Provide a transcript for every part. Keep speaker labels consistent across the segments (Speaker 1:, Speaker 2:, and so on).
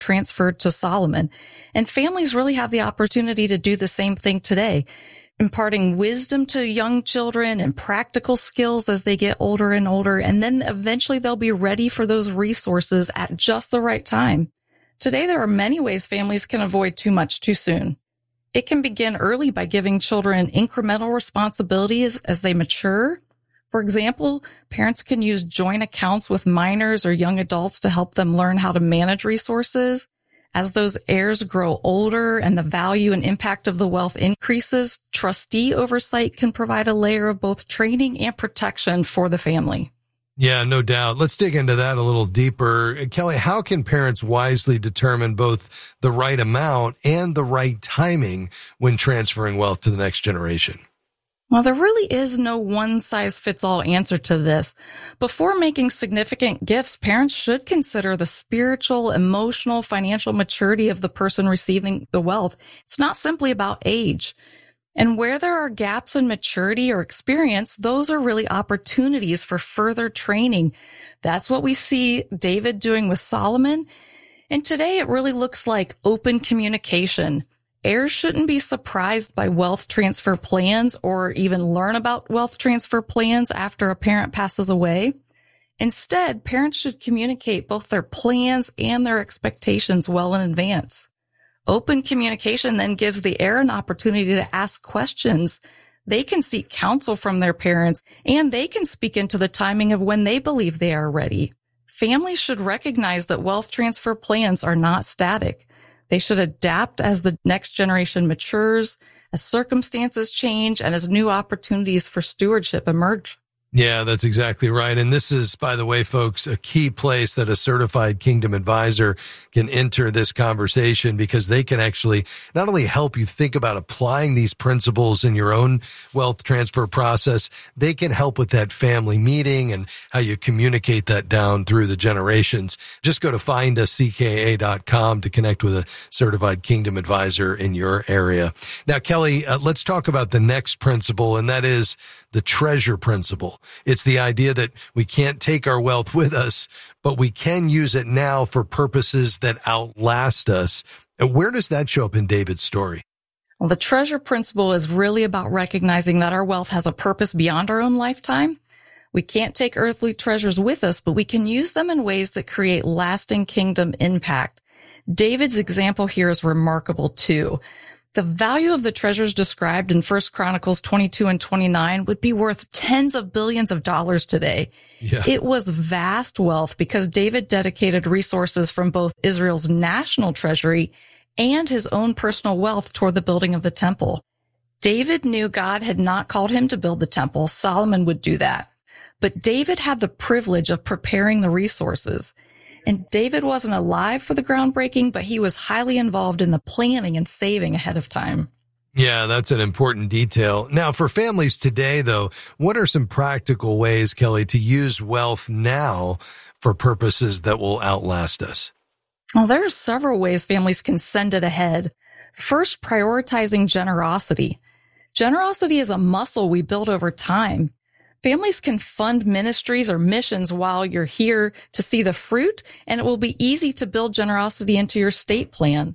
Speaker 1: transferred to Solomon. And families really have the opportunity to do the same thing today, imparting wisdom to young children and practical skills as they get older and older. And then eventually they'll be ready for those resources at just the right time. Today, there are many ways families can avoid too much too soon. It can begin early by giving children incremental responsibilities as they mature. For example, parents can use joint accounts with minors or young adults to help them learn how to manage resources. As those heirs grow older and the value and impact of the wealth increases, trustee oversight can provide a layer of both training and protection for the family.
Speaker 2: Yeah, no doubt. Let's dig into that a little deeper. Kelly, how can parents wisely determine both the right amount and the right timing when transferring wealth to the next generation?
Speaker 1: Well, there really is no one-size-fits-all answer to this. Before making significant gifts, parents should consider the spiritual, emotional, financial maturity of the person receiving the wealth. It's not simply about age. And where there are gaps in maturity or experience, those are really opportunities for further training. That's what we see David doing with Solomon. And today it really looks like open communication. Heirs shouldn't be surprised by wealth transfer plans or even learn about wealth transfer plans after a parent passes away. Instead, parents should communicate both their plans and their expectations well in advance. Open communication then gives the heir an opportunity to ask questions. They can seek counsel from their parents, and they can speak into the timing of when they believe they are ready. Families should recognize that wealth transfer plans are not static. They should adapt as the next generation matures, as circumstances change, and as new opportunities for stewardship emerge.
Speaker 2: Yeah, that's exactly right. And this is, by the way, folks, a key place that a certified Kingdom advisor can enter this conversation, because they can actually not only help you think about applying these principles in your own wealth transfer process, they can help with that family meeting and how you communicate that down through the generations. Just go to findacka.com to connect with a certified Kingdom advisor in your area. Now, Kelly, let's talk about the next principle, and that is the treasure principle. It's the idea that we can't take our wealth with us, but we can use it now for purposes that outlast us. And where does that show up in David's story?
Speaker 1: Well, the treasure principle is really about recognizing that our wealth has a purpose beyond our own lifetime. We can't take earthly treasures with us, but we can use them in ways that create lasting kingdom impact. David's example here is remarkable too. The value of the treasures described in 1 Chronicles 22 and 29 would be worth tens of billions of dollars today.
Speaker 2: Yeah.
Speaker 1: It was vast wealth because David dedicated resources from both Israel's national treasury and his own personal wealth toward the building of the temple. David knew God had not called him to build the temple. Solomon would do that. But David had the privilege of preparing the resources. And David wasn't alive for the groundbreaking, but he was highly involved in the planning and saving ahead of time.
Speaker 2: Yeah, that's an important detail. Now, for families today, though, what are some practical ways, Kelly, to use wealth now for purposes that will outlast us?
Speaker 1: Well, there are several ways families can send it ahead. First, prioritizing generosity. Generosity is a muscle we build over time. Families can fund ministries or missions while you're here to see the fruit, and it will be easy to build generosity into your estate plan.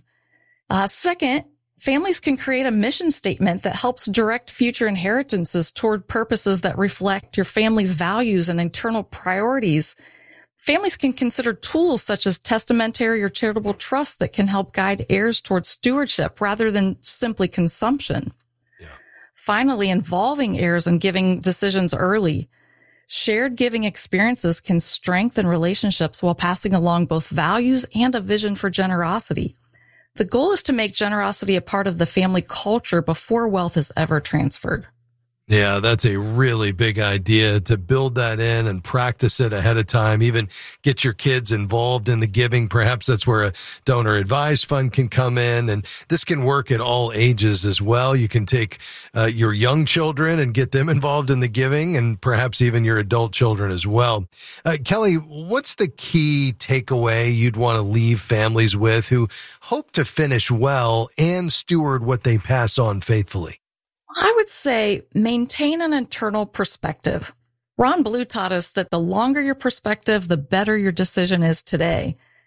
Speaker 1: Second, families can create a mission statement that helps direct future inheritances toward purposes that reflect your family's values and internal priorities. Families can consider tools such as testamentary or charitable trusts that can help guide heirs towards stewardship rather than simply consumption. Finally, involving heirs in giving decisions early. Shared giving experiences can strengthen relationships while passing along both values and a vision for generosity. The goal is to make generosity a part of the family culture before wealth is ever transferred.
Speaker 2: Yeah, that's a really big idea, to build that in and practice it ahead of time. Even get your kids involved in the giving. Perhaps that's where a donor advised fund can come in. And this can work at all ages as well. You can take your young children and get them involved in the giving, and perhaps even your adult children as well. Kelly, what's the key takeaway you'd want to leave families with who hope to finish well and steward what they pass on faithfully?
Speaker 1: I would say maintain an internal perspective. Ron Blue taught us that the longer your perspective, the better your decision is today.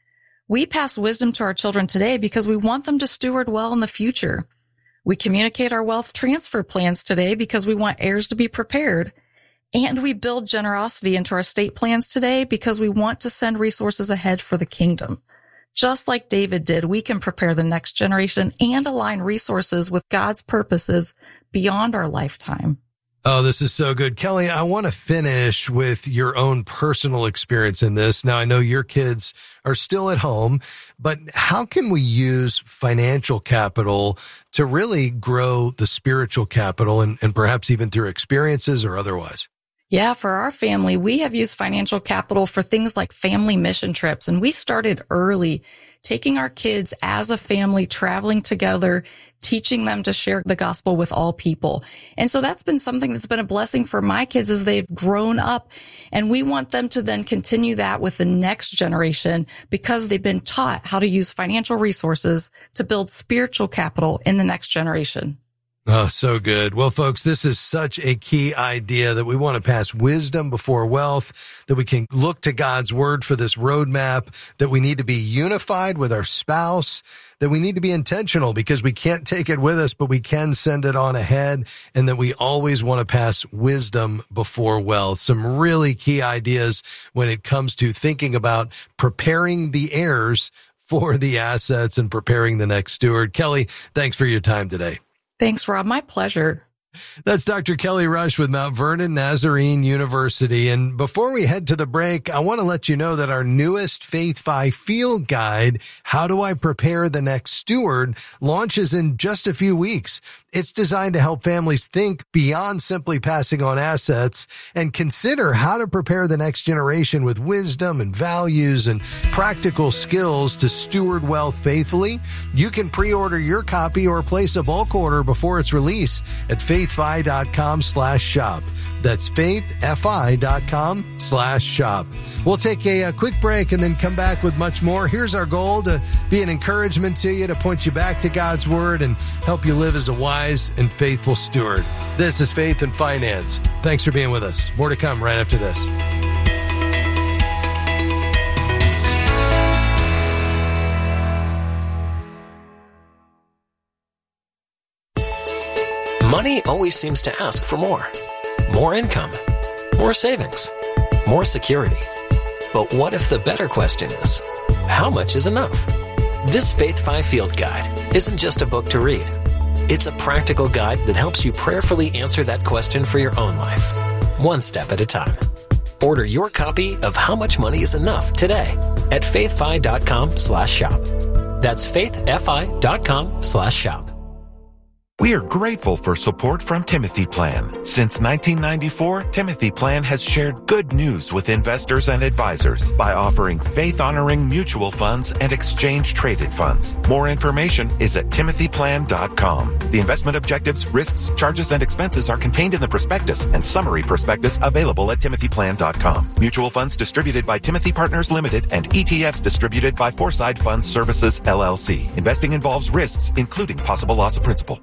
Speaker 1: We pass wisdom to our children today because we want them to steward well in the future. We communicate our wealth transfer plans today because we want heirs to be prepared. And we build generosity into our estate plans today because we want to send resources ahead for the kingdom. Just like David did, we can prepare the next generation and align resources with God's purposes beyond our lifetime.
Speaker 2: Oh, this is so good. Kelly, I want to finish with your own personal experience in this. Now, I know your kids are still at home, but how can we use financial capital to really grow the spiritual capital and perhaps even through experiences or otherwise?
Speaker 1: Yeah, for our family, we have used financial capital for things like family mission trips. And we started early, taking our kids as a family, traveling together, teaching them to share the gospel with all people. And so that's been something that's been a blessing for my kids as they've grown up. And we want them to then continue that with the next generation because they've been taught how to use financial resources to build spiritual capital in the next generation.
Speaker 2: Oh, so good. Well, folks, this is such a key idea that we want to pass wisdom before wealth, that we can look to God's word for this roadmap, that we need to be unified with our spouse, that we need to be intentional because we can't take it with us, but we can send it on ahead, and that we always want to pass wisdom before wealth. Some really key ideas when it comes to thinking about preparing the heirs for the assets and preparing the next steward. Kelly, thanks for your time today.
Speaker 1: Thanks, Rob. My pleasure.
Speaker 2: That's Dr. Kelly Rush with Mount Vernon Nazarene University. And before we head to the break, I want to let you know that our newest Faith Fi Field Guide, How Do I Prepare the Next Steward, launches in just a few weeks. It's designed to help families think beyond simply passing on assets and consider how to prepare the next generation with wisdom and values and practical skills to steward wealth faithfully. You can pre-order your copy or place a bulk order before its release at faithfi.com/shop. That's faithfi.com/shop. We'll take a quick break and then come back with much more. Here's our goal: to be an encouragement to you, to point you back to God's word and help you live as a wise and faithful steward. This is Faith and Finance. Thanks for being with us. More to come right after this.
Speaker 3: Money always seems to ask for more. More income, more savings, more security. But what if the better question is, how much is enough? This Faith Fi Field Guide isn't just a book to read. It's a practical guide that helps you prayerfully answer that question for your own life, one step at a time. Order your copy of How Much Money is Enough today at faithfi.com/shop. That's faithfi.com/shop.
Speaker 4: We are grateful for support from Timothy Plan. Since 1994, Timothy Plan has shared good news with investors and advisors by offering faith-honoring mutual funds and exchange-traded funds. More information is at timothyplan.com. The investment objectives, risks, charges, and expenses are contained in the prospectus and summary prospectus available at timothyplan.com. Mutual funds distributed by Timothy Partners Limited and ETFs distributed by Foreside Funds Services, LLC. Investing involves risks, including possible loss of principal.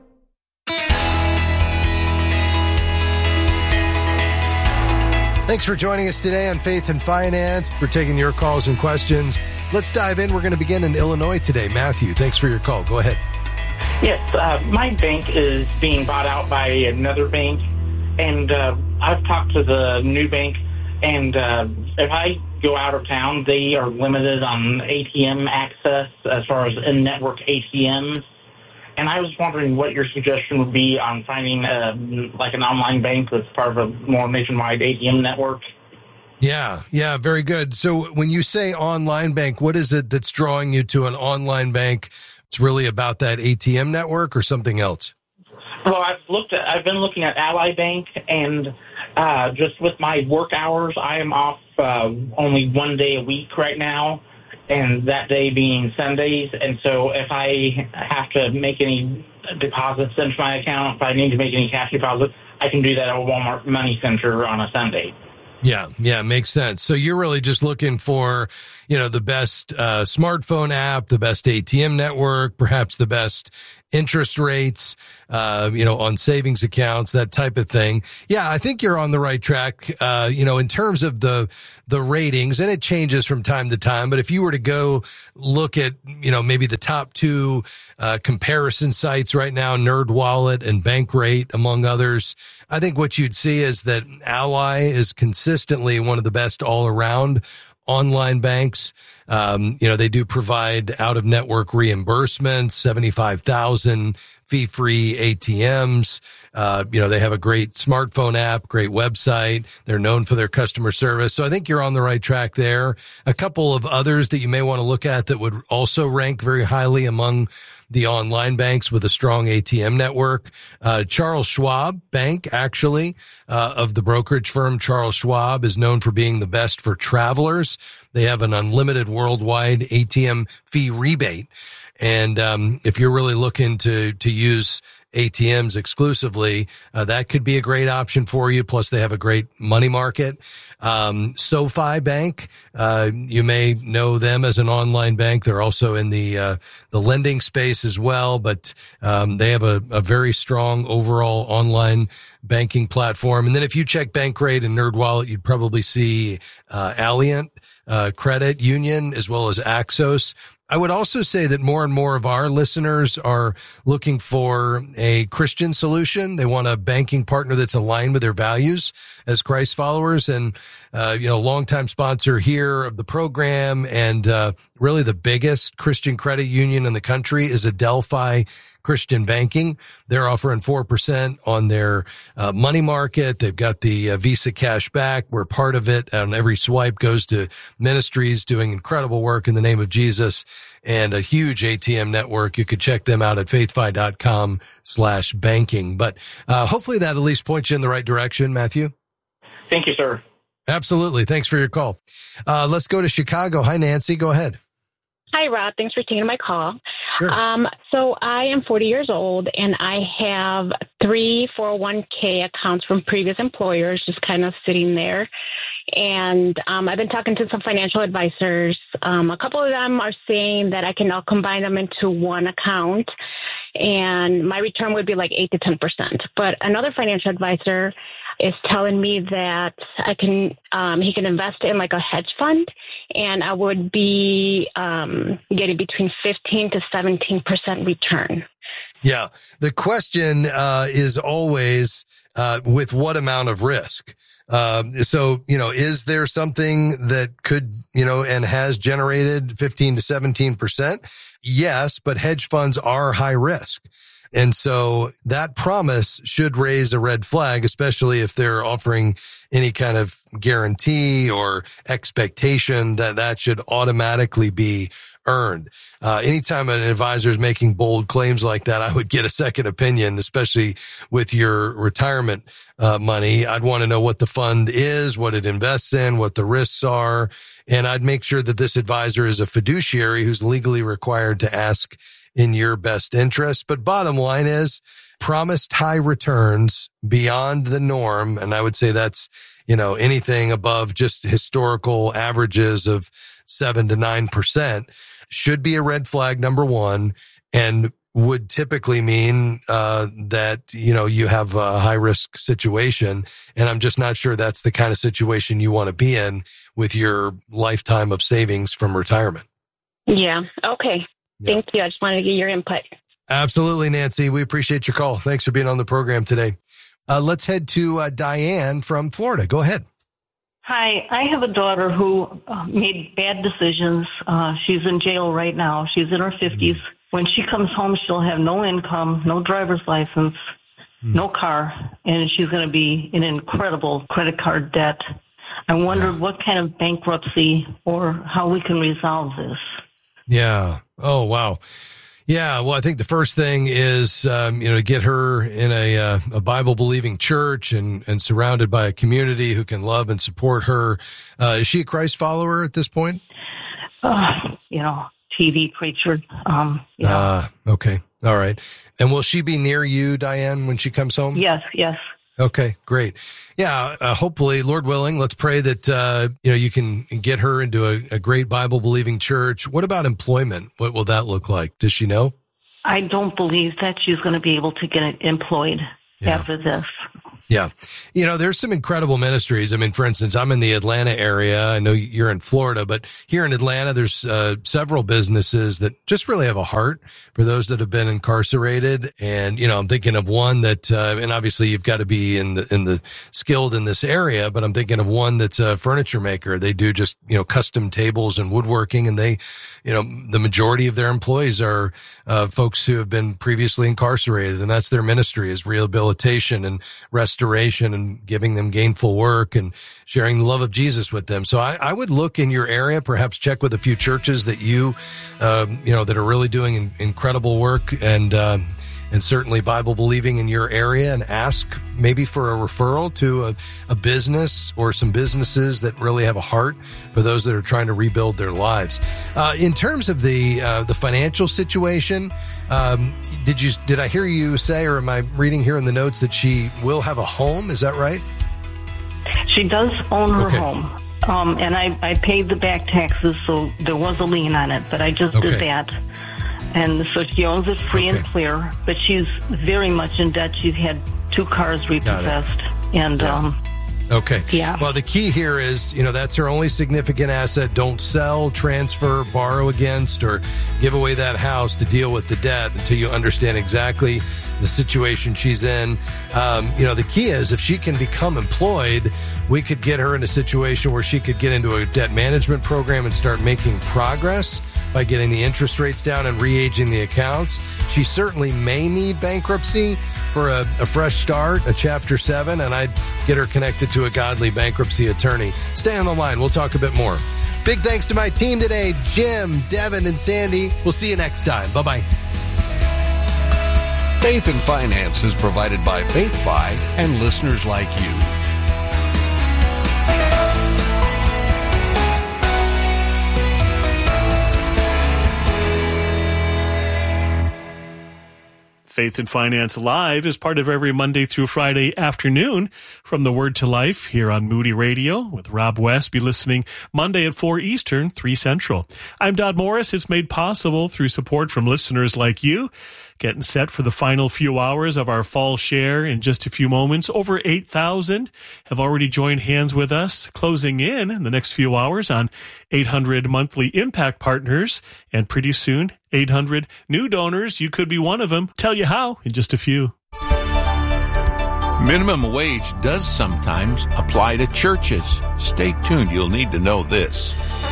Speaker 2: Thanks for joining us today on Faith and Finance. We're taking your calls and questions. Let's dive in. We're going to begin in Illinois today. Matthew, thanks for your call. Go ahead.
Speaker 5: Yes, my bank is being bought out by another bank, and I've talked to the new bank, and if I go out of town, they are limited on ATM access as far as in-network ATMs. And I was wondering what your suggestion would be on finding like an online bank that's part of a more nationwide ATM network.
Speaker 2: Yeah, very good. So when you say online bank, what is it that's drawing you to an online bank? It's really about that ATM network or something else?
Speaker 5: Well, I've been looking at Ally Bank, and just with my work hours, I am off only one day a week right now, and that day being Sundays. And so if I have to make any deposits into my account, if I need to make any cash deposits, I can do that at Walmart Money Center on a Sunday.
Speaker 2: Yeah, makes sense. So you're really just looking for the best smartphone app, the best ATM network, perhaps the best interest rates, on savings accounts, that type of thing. Yeah, I think you're on the right track, in terms of the ratings, and it changes from time to time. But if you were to go look at, maybe the top two comparison sites right now, NerdWallet and Bankrate, among others, I think what you'd see is that Ally is consistently one of the best all around online banks. They do provide out-of-network reimbursements, 75,000 fee-free ATMs. They have a great smartphone app, great website. They're known for their customer service. So I think you're on the right track there. A couple of others that you may want to look at that would also rank very highly among the online banks with a strong ATM network. Charles Schwab Bank, actually, of the brokerage firm Charles Schwab, is known for being the best for travelers. They have an unlimited worldwide ATM fee rebate. And if you're really looking to use ATMs exclusively, that could be a great option for you. Plus, they have a great money market. SoFi Bank, you may know them as an online bank. They're also in the lending space as well, but they have a very strong overall online banking platform. And then if you check Bankrate and NerdWallet, you'd probably see Alliant Credit Union as well as Axos. I would also say that more and more of our listeners are looking for a Christian solution. They want a banking partner that's aligned with their values as Christ followers. And, longtime sponsor here of the program and, really the biggest Christian credit union in the country is Adelphi Christian Banking. They're offering 4% on their money market. They've got the Visa cash back, where part of it on every swipe goes to ministries doing incredible work in the name of Jesus, and a huge ATM network. You could check them out at faithfi.com/banking. But hopefully that at least points you in the right direction, Matthew.
Speaker 5: Thank you, sir.
Speaker 2: Absolutely. Thanks for your call. Let's go to Chicago. Hi, Nancy. Go ahead.
Speaker 6: Hi, Rob. Thanks for taking my call.
Speaker 2: Sure.
Speaker 6: So I am 40 years old, and I have 3 401k accounts from previous employers just kind of sitting there. And I've been talking to some financial advisors. A couple of them are saying that I can now combine them into one account, and my return would be like 8 to 10%. But another financial advisor is telling me that I can, he can invest in like a hedge fund, and I would be getting between 15 to 17% return.
Speaker 2: Yeah. The question is always with what amount of risk? Is there something that could, and has generated 15 to 17%? Yes, but hedge funds are high risk. And so that promise should raise a red flag, especially if they're offering any kind of guarantee or expectation that should automatically be earned. Anytime an advisor is making bold claims like that, I would get a second opinion, especially with your retirement money. I'd want to know what the fund is, what it invests in, what the risks are. And I'd make sure that this advisor is a fiduciary who's legally required to ask in your best interest. But bottom line is promised high returns beyond the norm. And I would say that's, anything above just historical averages of 7 to 9% should be a red flag, number one, and would typically mean that, you have a high risk situation. And I'm just not sure that's the kind of situation you want to be in with your lifetime of savings from retirement.
Speaker 6: Yeah. Okay.
Speaker 2: Yeah.
Speaker 6: Thank you. I just wanted to get your input.
Speaker 2: Absolutely, Nancy. We appreciate your call. Thanks for being on the program today. Let's head to Diane from Florida. Go ahead.
Speaker 7: Hi. I have a daughter who made bad decisions. She's in jail right now. She's in her 50s. When she comes home, she'll have no income, no driver's license, no car, and she's going to be in incredible credit card debt. I wondered what kind of bankruptcy or how we can resolve this.
Speaker 2: Yeah. Oh, wow. Yeah. Well, I think the first thing is, to get her in a Bible believing church and surrounded by a community who can love and support her. Is she a Christ follower at this point?
Speaker 7: TV preacher.
Speaker 2: Okay. All right. And will she be near you, Diane, when she comes home?
Speaker 7: Yes.
Speaker 2: Okay, great. Yeah, hopefully, Lord willing, let's pray that, you can get her into a great Bible-believing church. What about employment? What will that look like? Does she know?
Speaker 7: I don't believe that she's going to be able to get employed after this.
Speaker 2: Yeah. There's some incredible ministries. I mean, for instance, I'm in the Atlanta area. I know you're in Florida, but here in Atlanta, there's several businesses that just really have a heart for those that have been incarcerated. And, I'm thinking of one that, and obviously you've got to be in the skilled in this area, but I'm thinking of one that's a furniture maker. They do just, custom tables and woodworking, and they, the majority of their employees are folks who have been previously incarcerated, and that's their ministry, is rehabilitation and restoration and giving them gainful work and sharing the love of Jesus with them. So I would look in your area, perhaps check with a few churches that that are really doing incredible work and certainly Bible believing in your area, and ask maybe for a referral to a business or some businesses that really have a heart for those that are trying to rebuild their lives. In terms of the financial situation, did I hear you say, or am I reading here in the notes, that she will have a home? Is that right?
Speaker 7: She does own her home. And I paid the back taxes, so there was a lien on it, but I just did that. And so she owns it free and clear, but she's very much in debt. She's had 2 cars repossessed. And,
Speaker 2: Okay.
Speaker 7: Yeah.
Speaker 2: Well, the key here is, that's her only significant asset. Don't sell, transfer, borrow against, or give away that house to deal with the debt until you understand exactly the situation she's in. The key is, if she can become employed, we could get her in a situation where she could get into a debt management program and start making progress by getting the interest rates down and re-aging the accounts. She certainly may need bankruptcy for a fresh start, a Chapter 7, and I'd get her connected to a godly bankruptcy attorney. Stay on the line. We'll talk a bit more. Big thanks to my team today, Jim, Devin, and Sandy. We'll see you next time. Bye-bye.
Speaker 8: Faith and Finance is provided by FaithFi and listeners like you.
Speaker 9: Faith and Finance Live is part of every Monday through Friday afternoon from the Word to Life here on Moody Radio with Rob West. Be listening Monday at 4 Eastern, 3 Central. I'm Dodd Morris. It's made possible through support from listeners like you. Getting set for the final few hours of our fall share in just a few moments. Over 8,000 have already joined hands with us, closing in the next few hours on 800 monthly impact partners, and pretty soon 800 new donors. You could be one of them. Tell you how in just a few.
Speaker 8: Minimum wage does sometimes apply to churches. Stay tuned. You'll need to know this.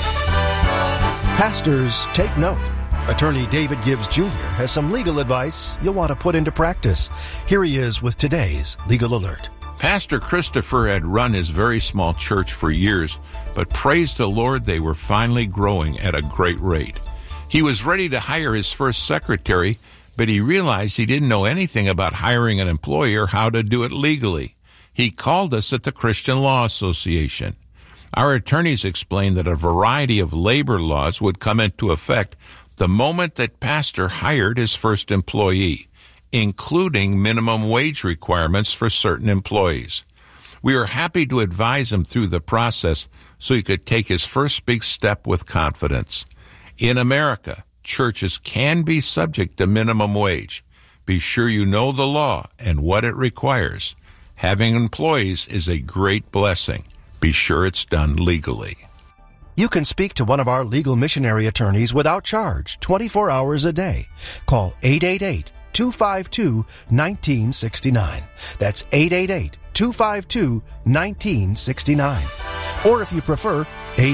Speaker 10: Pastors, take note. Attorney David Gibbs Jr. has some legal advice you'll want to put into practice. Here he is with today's Legal Alert.
Speaker 8: Pastor Christopher had run his very small church for years, but praise the Lord, they were finally growing at a great rate. He was ready to hire his first secretary, but he realized he didn't know anything about hiring an employee or how to do it legally. He called us at the Christian Law Association. Our attorneys explained that a variety of labor laws would come into effect the moment that Pastor hired his first employee, including minimum wage requirements for certain employees. We were happy to advise him through the process so he could take his first big step with confidence. In America, churches can be subject to minimum wage. Be sure you know the law and what it requires. Having employees is a great blessing. Be sure it's done legally.
Speaker 10: You can speak to one of our legal missionary attorneys without charge, 24 hours a day. Call 888-252-1969. That's 888-252-1969. Or if you prefer,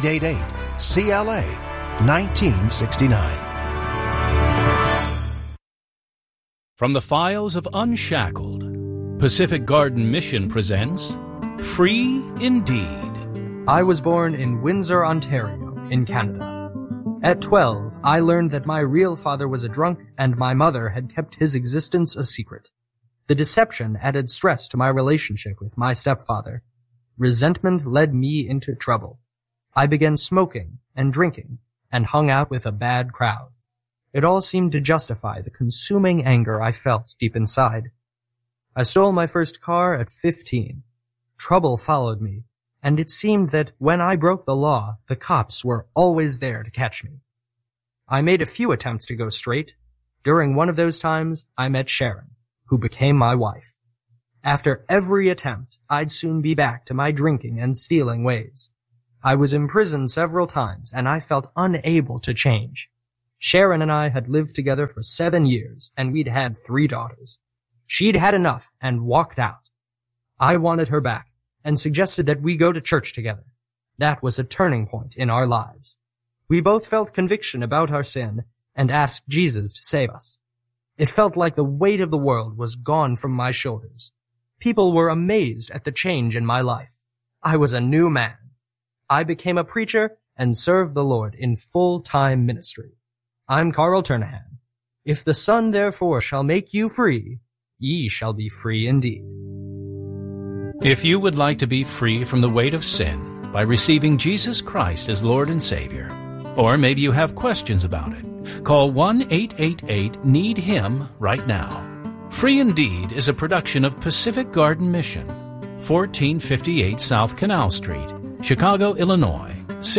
Speaker 10: 888-CLA-1969.
Speaker 11: From the files of Unshackled, Pacific Garden Mission presents Free Indeed.
Speaker 12: I was born in Windsor, Ontario, in Canada. At 12, I learned that my real father was a drunk and my mother had kept his existence a secret. The deception added stress to my relationship with my stepfather. Resentment led me into trouble. I began smoking and drinking and hung out with a bad crowd. It all seemed to justify the consuming anger I felt deep inside. I stole my first car at 15. Trouble followed me, and it seemed that when I broke the law, the cops were always there to catch me. I made a few attempts to go straight. During one of those times, I met Sharon, who became my wife. After every attempt, I'd soon be back to my drinking and stealing ways. I was imprisoned several times, and I felt unable to change. Sharon and I had lived together for 7 years, and we'd had 3 daughters. She'd had enough and walked out. I wanted her back, and suggested that we go to church together. That was a turning point in our lives. We both felt conviction about our sin, and asked Jesus to save us. It felt like the weight of the world was gone from my shoulders. People were amazed at the change in my life. I was a new man. I became a preacher and served the Lord in full-time ministry. I'm Carl Turnahan. If the Son therefore shall make you free, ye shall be free indeed.
Speaker 11: If you would like to be free from the weight of sin by receiving Jesus Christ as Lord and Savior, or maybe you have questions about it, call 1-888-NEED-HIM right now. Free Indeed is a production of Pacific Garden Mission, 1458 South Canal Street, Chicago, Illinois,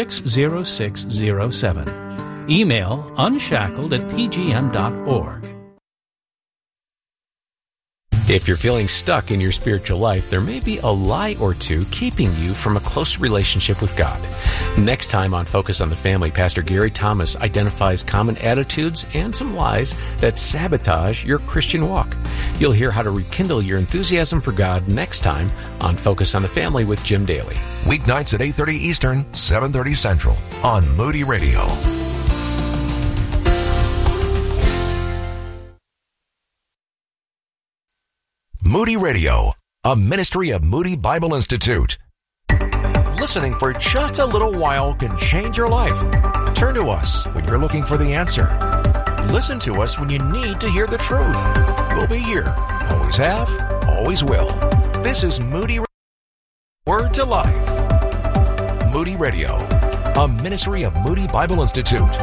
Speaker 11: 60607. Email unshackled@pgm.org.
Speaker 3: If you're feeling stuck in your spiritual life, there may be a lie or two keeping you from a close relationship with God. Next time on Focus on the Family, Pastor Gary Thomas identifies common attitudes and some lies that sabotage your Christian walk. You'll hear how to rekindle your enthusiasm for God next time on Focus on the Family with Jim Daly.
Speaker 13: Weeknights at 8:30 Eastern, 7:30 Central on Moody Radio. Moody Radio, a ministry of Moody Bible Institute. Listening for just a little while can change your life. Turn to us when you're looking for the answer. Listen to us when you need to hear the truth. We'll be here. Always have, always will. This is Moody Radio, Word to Life. Moody Radio, a ministry of Moody Bible Institute.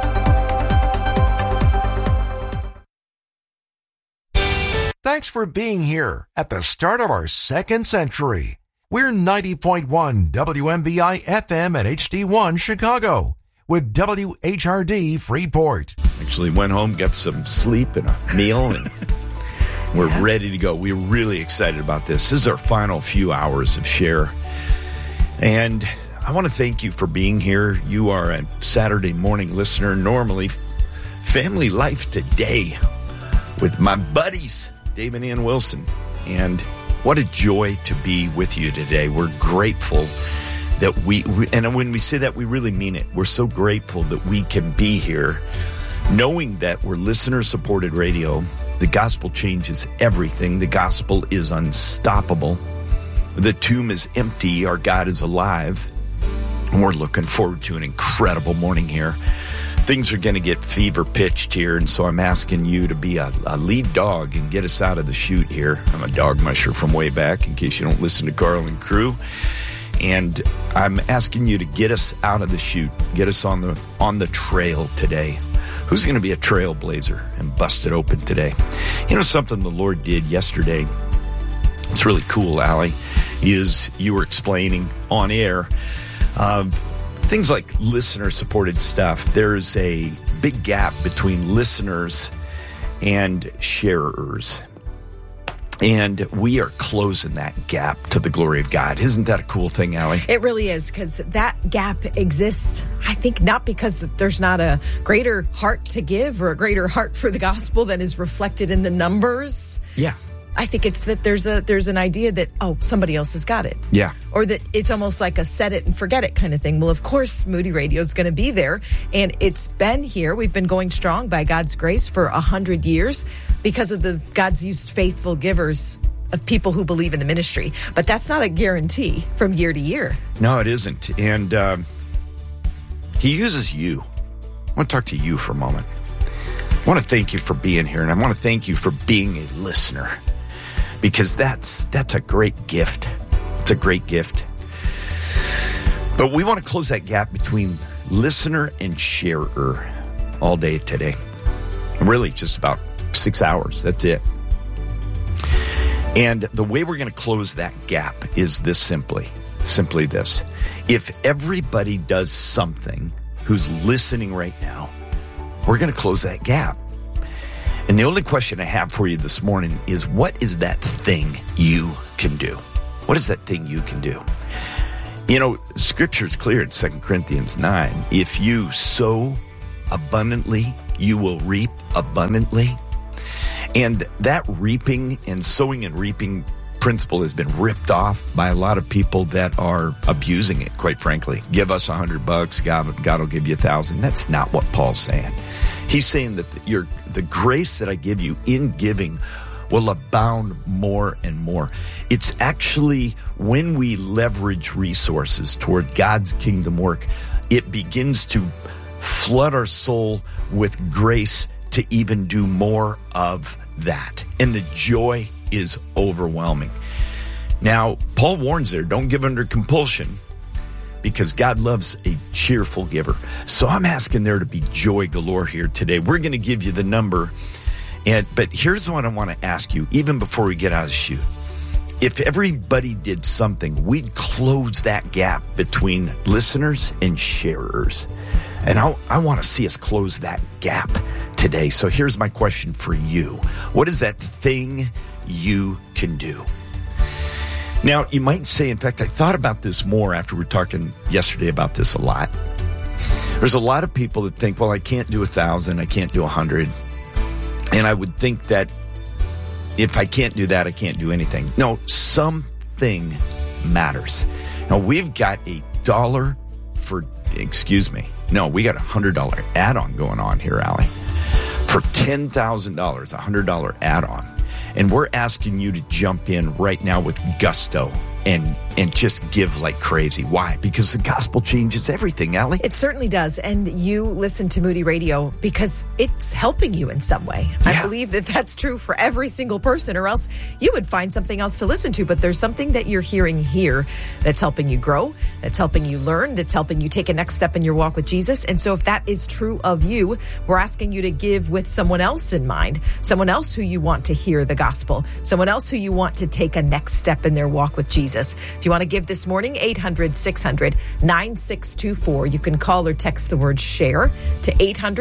Speaker 13: Thanks for being here at the start of our second century. We're 90.1 WMBI FM at HD1 Chicago with WHRD Freeport.
Speaker 14: Actually went home, got some sleep and a meal, and we're ready to go. We're really excited about this. This is our final few hours of Share. And I want to thank you for being here. You are a Saturday morning listener, normally Family Life Today with my buddies, Dave and Ann Wilson. And what a joy to be with you today. We're grateful that we and when we say that, we really mean it. We're so grateful that we can be here, knowing that we're listener-supported radio. The gospel changes everything. The gospel is unstoppable. The tomb is empty. Our God is alive. And we're looking forward to an incredible morning here. Things are going to get fever-pitched here, and so I'm asking you to be a lead dog and get us out of the chute here. I'm a dog musher from way back, in case you don't listen to Carl and crew. And I'm asking you to get us out of the chute, get us on the trail today. Who's going to be a trailblazer and bust it open today? You know something the Lord did yesterday? It's really cool, Allie, is you were explaining on air things like listener-supported stuff. There's a big gap between listeners and sharers. And we are closing that gap to the glory of God. Isn't that a cool thing, Allie?
Speaker 15: It really is, because that gap exists, I think, not because there's not a greater heart to give or a greater heart for the gospel that is reflected in the numbers.
Speaker 14: Yeah.
Speaker 15: I think it's that there's an idea that, somebody else has got it.
Speaker 14: Yeah.
Speaker 15: Or that it's almost like a set it and forget it kind of thing. Well, of course, Moody Radio is going to be there. And it's been here. We've been going strong by God's grace for 100 years because of God's used faithful givers of people who believe in the ministry. But that's not a guarantee from year to year.
Speaker 14: No, it isn't. And he uses you. I want to talk to you for a moment. I want to thank you for being here. And I want to thank you for being a listener. Because that's a great gift. It's a great gift. But we want to close that gap between listener and sharer all day today. Really, just about 6 hours. That's it. And the way we're going to close that gap is this simply this. If everybody does something who's listening right now, we're going to close that gap. And the only question I have for you this morning is, what is that thing you can do? What is that thing you can do? You know, Scripture's clear in 2 Corinthians 9. If you sow abundantly, you will reap abundantly. And that reaping and sowing and reaping principle has been ripped off by a lot of people that are abusing it, quite frankly. Give us $100, God will give you 1,000. That's not what Paul's saying. He's saying that the grace that I give you in giving will abound more and more. It's actually when we leverage resources toward God's kingdom work, it begins to flood our soul with grace to even do more of that. And the joy is overwhelming. Now, Paul warns there, don't give under compulsion, because God loves a cheerful giver. So I'm asking there to be joy galore here today. We're going to give you the number. But here's what I want to ask you, even before we get out of the chute. If everybody did something, we'd close that gap between listeners and sharers. And I want to see us close that gap today. So here's my question for you. What is that thing you can do? Now, you might say, in fact, I thought about this more after we were talking yesterday about this a lot. There's a lot of people that think, well, I can't do 1,000, I can't do 100. And I would think that if I can't do that, I can't do anything. No, something matters. Now, we've got we got a $100 add-on going on here, Allie. For $10,000, a $100 add-on. And we're asking you to jump in right now with gusto and just give like crazy. Why? Because the gospel changes everything, Allie.
Speaker 15: It certainly does. And you listen to Moody Radio because it's helping you in some way. Yeah. I believe that that's true for every single person, or else you would find something else to listen to. But there's something that you're hearing here that's helping you grow, that's helping you learn, that's helping you take a next step in your walk with Jesus. And so if that is true of you, we're asking you to give with someone else in mind, someone else who you want to hear the gospel, someone else who you want to take a next step in their walk with Jesus. If you want to give this morning, 800-600-9624. You can call or text the word share to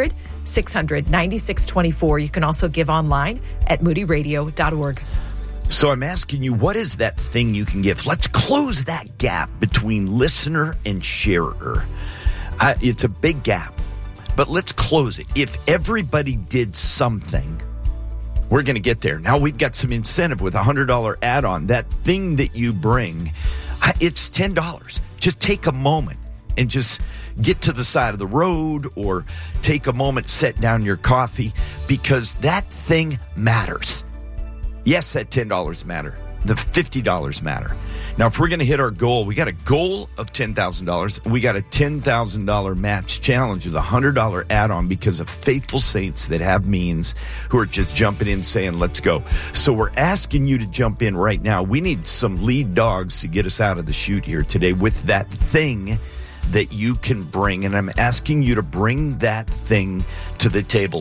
Speaker 15: 800-600-9624. You can also give online at moodyradio.org.
Speaker 14: So I'm asking you, what is that thing you can give? Let's close that gap between listener and sharer. It's a big gap, but let's close it. If everybody did something, we're going to get there. Now we've got some incentive with a $100 add-on. That thing that you bring, it's $10. Just take a moment and just get to the side of the road or take a moment, set down your coffee, because that thing matters. Yes, that $10 matter. The $50 matter. Now, if we're going to hit our goal, we got a goal of $10,000. We got a $10,000 match challenge with a $100 add-on because of faithful saints that have means who are just jumping in saying, let's go. So we're asking you to jump in right now. We need some lead dogs to get us out of the chute here today with that thing that you can bring. And I'm asking you to bring that thing to the table.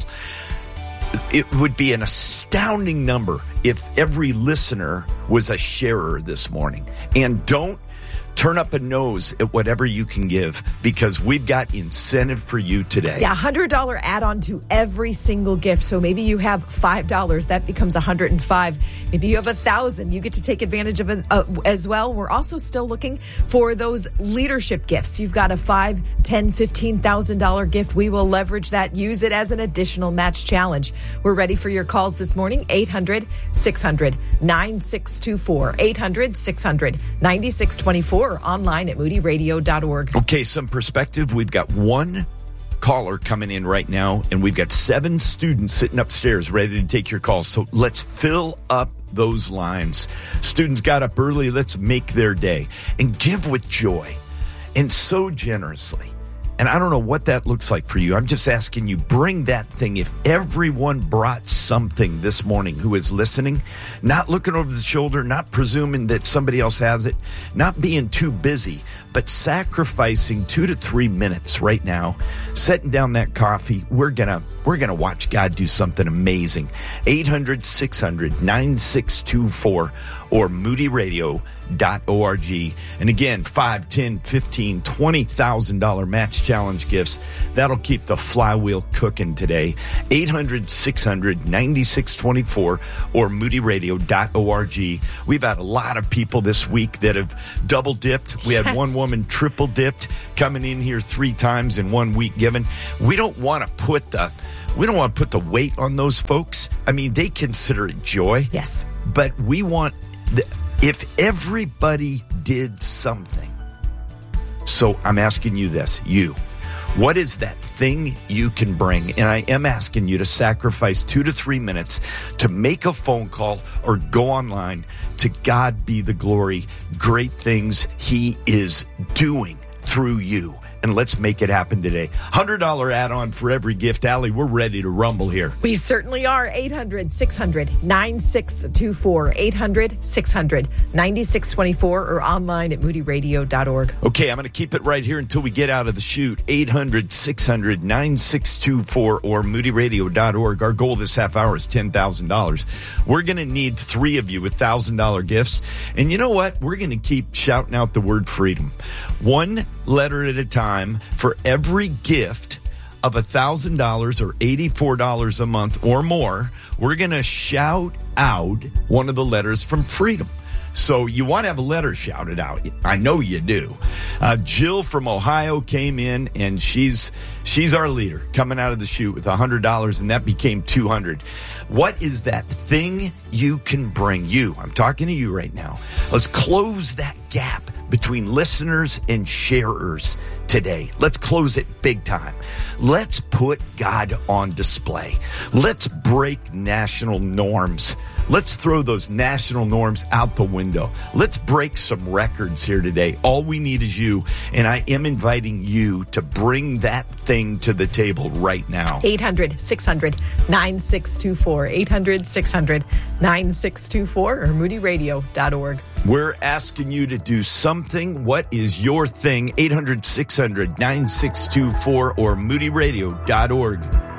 Speaker 14: It would be an astounding number if every listener was a sharer this morning. And don't turn up a nose at whatever you can give, because we've got incentive for you today.
Speaker 15: Yeah, $100 add-on to every single gift. So maybe you have $5, that becomes $105. Maybe you have $1,000, you get to take advantage of it as well. We're also still looking for those leadership gifts. You've got a $5,000, $10,000, $15,000 gift. We will leverage that. Use it as an additional match challenge. We're ready for your calls this morning. 800-600-9624. 800-600-9624. Or online at moodyradio.org.
Speaker 14: Okay, some perspective. We've got one caller coming in right now, and we've got 7 students sitting upstairs ready to take your calls. So let's fill up those lines. Students got up early. Let's make their day and give with joy and so generously. And I don't know what that looks like for you. I'm just asking you, bring that thing. If everyone brought something this morning who is listening, not looking over the shoulder, not presuming that somebody else has it, not being too busy, but sacrificing 2 to 3 minutes right now, setting down that coffee, we're gonna watch God do something amazing. 800-600-9624 or moodyradio.org. And again, $5, $10, $15, $20,000 match challenge gifts. That'll keep the flywheel cooking today. 800-600-9624 or moodyradio.org. We've had a lot of people this week that have double dipped. We had one woman triple dipped, coming in here 3 times in 1 week given. We don't want to put the weight on those folks. I mean, they consider it joy.
Speaker 15: Yes.
Speaker 14: But we want, if everybody did something. So I'm asking you this, what is that thing you can bring? And I am asking you to sacrifice 2 to 3 minutes to make a phone call or go online. To God be the glory. Great things He is doing through you. And let's make it happen today. $100 add-on for every gift. Allie, we're ready to rumble here.
Speaker 15: We certainly are. 800-600-9624. 800-600-9624 or online at moodyradio.org.
Speaker 14: Okay, I'm going to keep it right here until we get out of the chute. 800-600-9624 or moodyradio.org. Our goal this half hour is $10,000. We're going to need 3 of you with $1,000 gifts. And you know what? We're going to keep shouting out the word freedom. 1 letter at a time. For every gift of $1,000 or $84 a month or more, we're going to shout out one of the letters from freedom. So you want to have a letter shouted out. I know you do. Jill from Ohio came in, and she's our leader coming out of the chute with $100, and that became $200. What is that thing you can bring? I'm talking to you right now. Let's close that gap between listeners and sharers today. Let's close it big time. Let's put God on display. Let's break national norms. Let's throw those national norms out the window. Let's break some records here today. All we need is you, and I am inviting you to bring that thing to the table right now.
Speaker 15: 800-600-9624. 800-600-9624 or moodyradio.org.
Speaker 14: We're asking you to do something. What is your thing? 800-600-9624 or moodyradio.org.